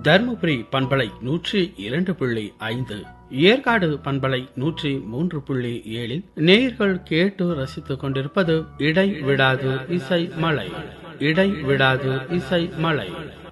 தர்மபுரி பண்பலை 102.5, ஏற்காடு பண்பலை 103.7 நேயர்கள் கேட்டு ரசித்துக் கொண்டிருப்பது இடைவிடாது இசை மலை. இடைவிடாது இசை மலை.